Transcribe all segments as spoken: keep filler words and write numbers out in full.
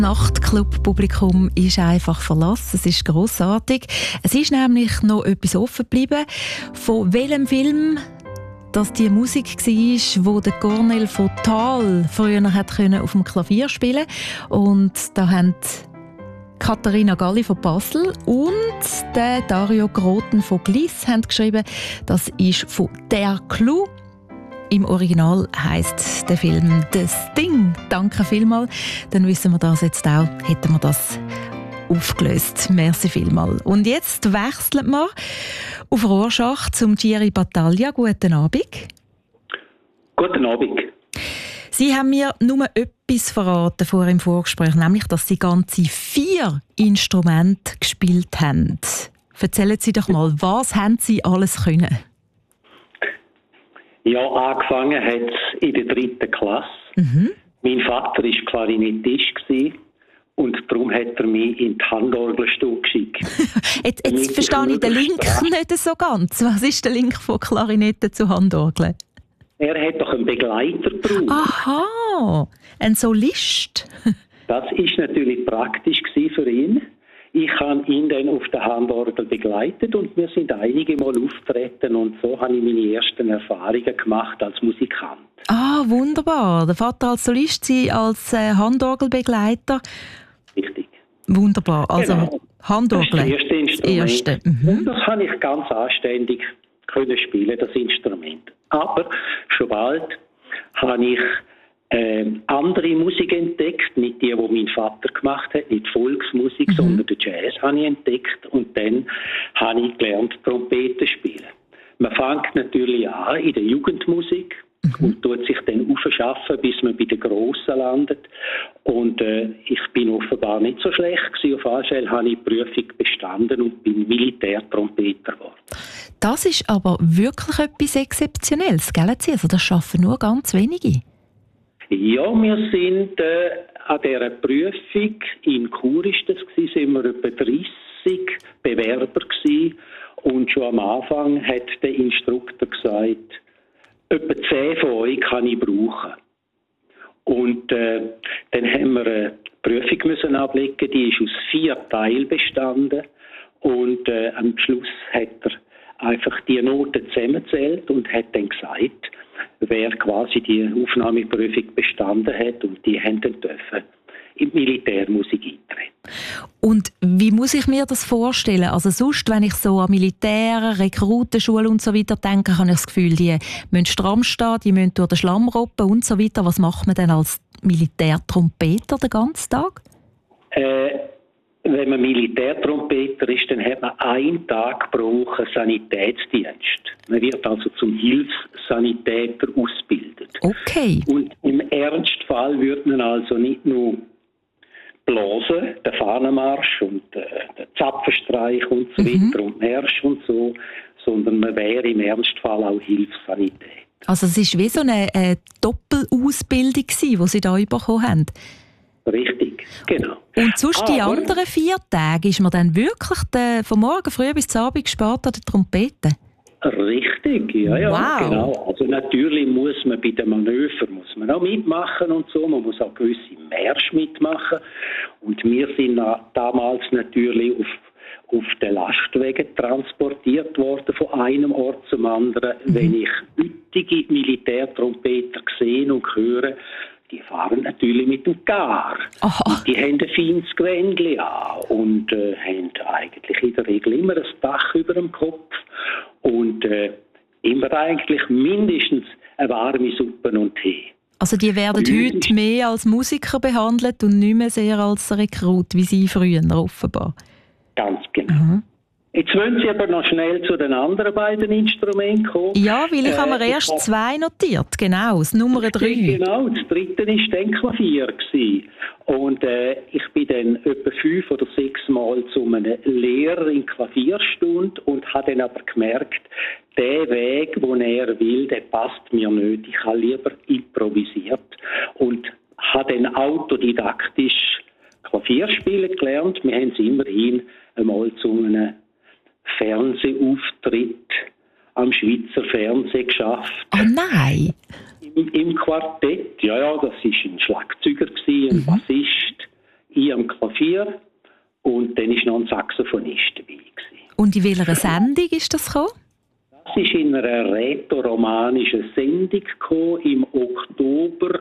Nachtclub-Publikum ist einfach verlassen. Es ist grossartig. Es ist nämlich noch etwas offen geblieben. Von welchem Film das die Musik war, wo der Cornel von Thal früher hat auf dem Klavier spielen konnte. Und da haben Katharina Galli von Basel und der Dario Groten von Gliss haben geschrieben, das ist von «Der Clou». Im Original heisst der Film «The Sting». Danke vielmals. Dann wissen wir das jetzt auch. Hätten wir das aufgelöst. Merci vielmals. Und jetzt wechseln wir auf Rorschach zum Thierry Battaglia. Guten Abend. Guten Abend. Sie haben mir nur etwas verraten vor im Vorgespräch, nämlich, dass Sie ganze vier Instrumente gespielt haben. Erzählen Sie doch mal, was haben Sie alles können? Ja, angefangen hat es in der dritten Klasse. Mhm. Mein Vater war Klarinettist und darum hat er mich in die Handorgelstunde geschickt. jetzt jetzt verstehe ich den Link nicht so ganz. Was ist der Link von Klarinette zu Handorgel? Er hat doch einen Begleiter gebraucht. Aha, ein Solist. Das war natürlich praktisch für ihn. Ich habe ihn dann auf der Handorgel begleitet und wir sind einige Mal auftreten und so habe ich meine ersten Erfahrungen gemacht als Musikant. Ah, wunderbar. Der Vater als Solist, Sie als äh, Handorgelbegleiter. Richtig. Wunderbar. Also genau. Handorgel. Das ist das erste Instrument. Das erste. Mhm. Und das habe ich ganz anständig können spielen, das Instrument. Aber schon bald habe ich äh, andere Musik entdeckt, nicht die, die mein Vater gemacht hat, nicht Volksmusik, mhm. sondern den Jazz habe ich entdeckt und dann habe ich gelernt, Trompete spielen. Man fängt natürlich an in der Jugendmusik mhm. und tut sich dann aufschaffen, bis man bei den Grossen landet. Und äh, ich bin offenbar nicht so schlecht gewesen. Auf alle Fälle habe ich die Prüfung bestanden und bin Militärtrompeter geworden. Das ist aber wirklich etwas Exzeptionelles, gell? Also das schaffen nur ganz wenige. Ja, wir sind äh, an dieser Prüfung, in Chur ist das gewesen, sind wir etwa dreissig Bewerber gewesen. Und schon am Anfang hat der Instruktor gesagt, etwa zehn von euch kann ich brauchen. Und äh, dann haben wir eine Prüfung müssen ablegen, die ist aus vier Teilen bestanden. Und äh, am Schluss hat er einfach die Noten zusammengezählt und hat dann gesagt, wer quasi die Aufnahmeprüfung bestanden hat und die haben dann dürfen in die Militärmusik eintreten. Und wie muss ich mir das vorstellen? Also sonst, wenn ich so an Militär, Rekrutenschule und so weiter denke, habe ich das Gefühl, die müssen stramm stehen, die müssen durch den Schlamm robben und so weiter. Was macht man denn als Militärtrompeter den ganzen Tag? Äh, wenn man Militärtrompeter ist, dann hat man einen Tag pro Woche Sanitätsdienst. Man wird also zum Hilfssanitäter ausgebildet. Okay. Und im Ernstfall wird man also nicht nur blasen, den Fahnenmarsch und äh, den Zapfenstreich und so mhm. weiter und Märsch und so, sondern man wäre im Ernstfall auch Hilfssanität. Also es war wie so eine äh, Doppelausbildung, die Sie da bekommen haben? Richtig, genau. Und sonst die Aber anderen vier Tage ist man dann wirklich de, von morgen früh bis zum Abend gespart an der Trompete? Richtig, ja, ja, wow. genau. Also natürlich muss man bei den Manövern muss man auch mitmachen und so. Man muss auch gewisse Märsche mitmachen. Und wir sind damals natürlich auf, auf den Lastwagen transportiert worden von einem Ort zum anderen. Mhm. Wenn ich heutige Militärtrompeter sehe und höre, die fahren natürlich mit dem Gar. Die haben ein feines Gewändchen an und äh, haben eigentlich in der Regel immer ein Dach über dem Kopf und äh, immer eigentlich mindestens eine warme Suppe und Tee. Also die werden und heute mehr als Musiker behandelt und nicht mehr sehr als Rekrut, wie Sie früher offenbar. Ganz genau. Mhm. Jetzt wollen Sie aber noch schnell zu den anderen beiden Instrumenten kommen. Ja, weil ich äh, habe mir erst zwei notiert, genau, das Nummer drei. Genau, das dritte war dann Klavier. Und äh, ich bin dann etwa fünf oder sechs Mal zu einem Lehrer in Klavierstunde und habe dann aber gemerkt, der Weg, den er will, der passt mir nicht. Ich habe lieber improvisiert und habe dann autodidaktisch Klavierspielen gelernt. Wir haben es immerhin einmal zu einem Fernsehauftritt am Schweizer Fernsehen geschafft. Oh nein! Im, im Quartett, ja, ja, das war ein Schlagzeuger, ein mhm. Bassist, ich am Klavier und dann war noch ein Saxophonist dabei gewesen. Und in welcher Sendung ist das gekommen? Das ist in einer rätoromanischen Sendung gekommen, im Oktober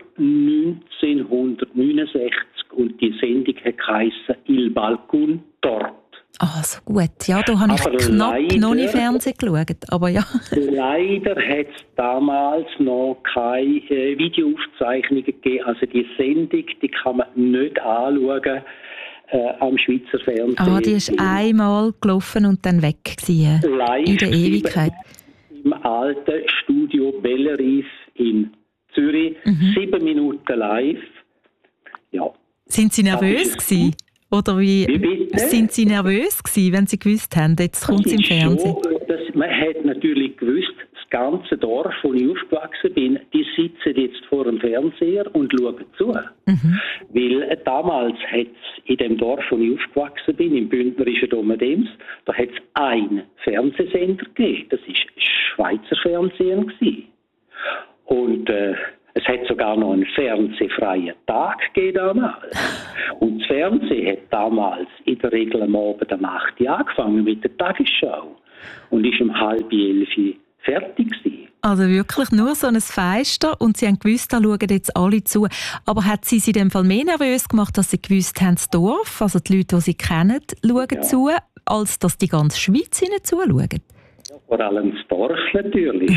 neunzehnhundertneunundsechzig und die Sendung hat geheissen «Il Balcon dort». Ah, so gut. Ja, da habe ich aber knapp leider, noch nie Fernsehen geschaut, aber ja. Leider hat es damals noch keine äh, Videoaufzeichnungen gegeben. Also die Sendung, die kann man nicht anschauen äh, am Schweizer Fernsehen. Ah, die ist einmal gelaufen und dann weg gewesen, live in der Ewigkeit. Im alten Studio Bellerive in Zürich, mhm. sieben Minuten live. Ja. Sind Sie nervös gewesen? Oder wie, wie sind Sie nervös gewesen, wenn Sie gewusst haben, jetzt kommt es im Fernsehen? So, dass man hat natürlich gewusst, das ganze Dorf, wo ich aufgewachsen bin, die sitzen jetzt vor dem Fernseher und schauen zu. Mhm. Weil äh, damals hat es in dem Dorf, wo ich aufgewachsen bin, im bündnerischen Domadems, da hat es einen Fernsehsender gegeben. Das war Schweizer Fernsehen gewesen. Und äh, es hat sogar noch einen fernsehfreien Tag gegeben damals. Und das Fernsehen hat damals in der Regel am Abend um acht Uhr angefangen mit der Tagesschau. Und ist um halb elf fertig gewesen. Also wirklich nur so ein Feister und Sie haben gewusst, da schauen jetzt alle zu. Aber hat Sie in dem Fall mehr nervös gemacht, dass Sie gewusst haben, das Dorf, also die Leute, die Sie kennen, schauen ja. zu, als dass die ganze Schweiz ihnen zuschauen? Ja, vor allem das Dorf natürlich.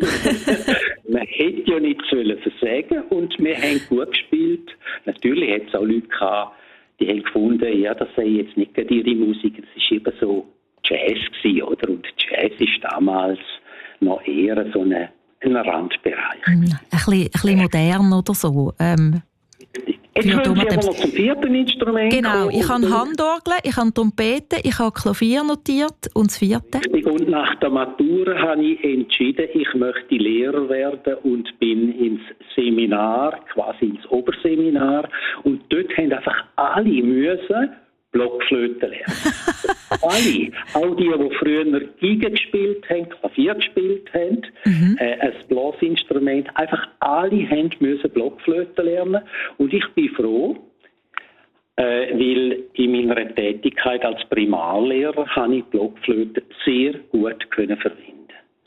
Man hätte ja nicht versagen und wir haben gut gespielt. Natürlich hat es auch Leute gehabt, die haben gefunden, ja, das sei jetzt nicht ihre Musik, das war eben so Jazz gewesen, oder? Und Jazz ist damals noch eher so ein, ein Randbereich. Mm, ein bisschen, ein bisschen modern oder so. Ähm, Jetzt können Sie aber noch zum vierten Instrument Genau, ich habe Handorgel, ich habe Trompete, ich habe Klavier notiert und das vierte. Und nach der Matura habe ich entschieden, ich möchte Lehrer werden und bin ins Seminar, quasi ins Oberseminar. Und dort haben einfach alle müssen Blockflöte lernen. Alle. Auch die, die früher Geige gespielt haben, Klavier gespielt haben, mhm. äh, ein Blasinstrument, einfach alle haben müssen Blockflöte lernen. Und ich bin froh, äh, weil in meiner Tätigkeit als Primarlehrer habe ich Blockflöte sehr gut können verwenden.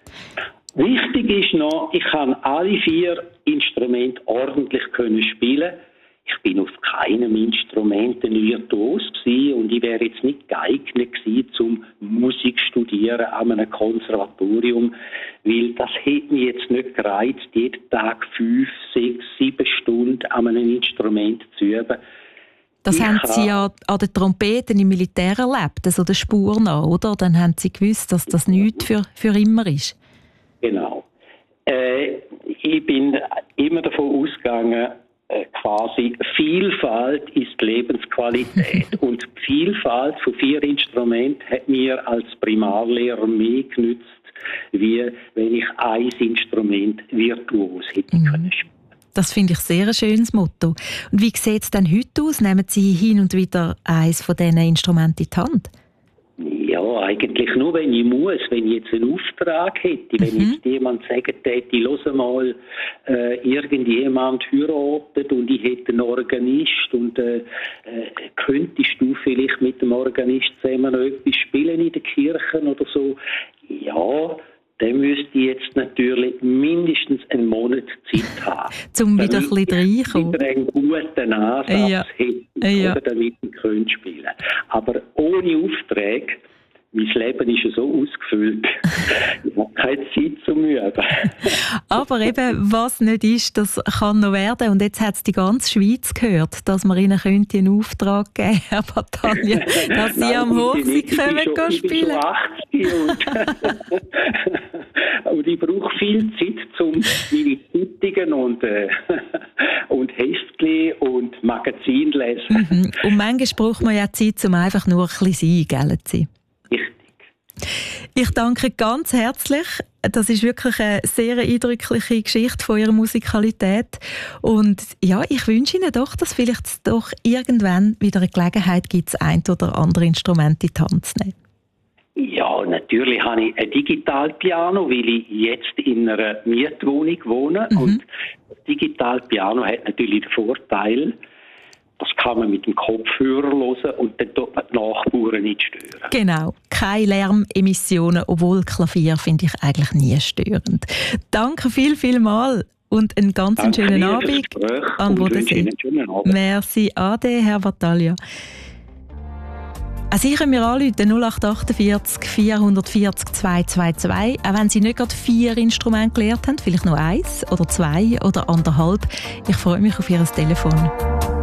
Wichtig ist noch, ich kann alle vier Instrumente ordentlich können spielen. Ich bin auf keinem Instrument ein Virtuos gewesen und ich wäre jetzt nicht geeignet gewesen, zum Musik studieren an einem Konservatorium, weil das hätte mich jetzt nicht gereizt, jeden Tag fünf, sechs, sieben Stunden an einem Instrument zu üben. Das ich haben Sie ja an den Trompeten im Militär erlebt, also der Spur nach, oder? Dann haben Sie gewusst, dass das nichts für, für immer ist. Genau. Äh, ich bin immer davon ausgegangen, quasi Vielfalt ist Lebensqualität und die Vielfalt von vier Instrumenten hat mir als Primarlehrer mehr genützt, wie wenn ich ein Instrument virtuos hätte mhm. können spielen. Das finde ich sehr ein schönes Motto. Und wie sieht es denn heute aus? Nehmen Sie hin und wieder eines von diesen Instrumenten in die Hand? Ja, eigentlich nur, wenn ich muss, wenn ich jetzt einen Auftrag hätte, wenn mhm. jetzt jemand sagen täte, los mal, äh, irgendjemand heiratet und ich hätte einen Organist und äh, äh, könntest du vielleicht mit dem Organist zusammen noch etwas spielen in den Kirchen oder so? Ja, dann müsste ich jetzt natürlich mindestens einen Monat Zeit haben. Um wieder ein bisschen reinkommen. Damit ich einen guten Ansatz ja. hätte, ja. oder damit ich spielen könnte. Aber ohne Aufträge, mein Leben ist ja so ausgefüllt, ich habe keine Zeit zum Üben. Aber eben, was nicht ist, das kann noch werden. Und jetzt hat es die ganze Schweiz gehört, dass man ihnen könnte einen Auftrag geben, Herr Batalja, dass sie Nein, am Hof sie kommen schon, spielen. Ich bin schon achtzig und, und ich brauche viel Zeit, um meine Zeitungen und, äh, und Heftchen und Magazin zu lesen. Mhm. Und manchmal braucht man ja Zeit, um einfach nur ein bisschen sein, gell? Ich danke ganz herzlich. Das ist wirklich eine sehr eindrückliche Geschichte von Ihrer Musikalität. Und ja, ich wünsche Ihnen doch, dass vielleicht doch irgendwann wieder eine Gelegenheit gibt, das ein oder andere Instrument in die Hand zu nehmen. Ja, natürlich habe ich ein Digitalpiano, weil ich jetzt in einer Mietwohnung wohne. Mhm. Und das Digitalpiano hat natürlich den Vorteil, Das kann man mit dem Kopfhörer hören und dann tut man die Nachbarn nicht stören. Genau, keine Lärmemissionen, obwohl Klavier finde ich eigentlich nie störend. Danke viel, viel mal und einen ganz Danke schönen dir Abend fürs Gespräch an und Bodensee. wünsche Ihnen einen schönen Abend. Merci, Ade, Herr Battaglia. Auch Sie können mir anrufen, null acht vierundachtzig, vierhundertvierzig, zweihundertzweiundzwanzig. Auch wenn Sie nicht gerade vier Instrumente gelernt haben, vielleicht nur eins oder zwei oder anderthalb. Ich freue mich auf Ihr Telefon.